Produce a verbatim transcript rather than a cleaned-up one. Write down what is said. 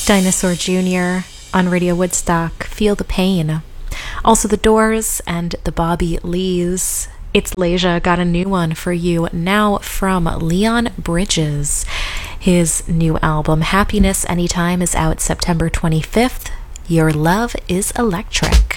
Dinosaur Junior on Radio Woodstock, Feel the Pain. Also The Doors and the Bobby Lees. It's Leisha got a new one for you now from Leon Bridges. His new album, Happiness Anytime, is out September twenty-fifth. Your Love is Electric.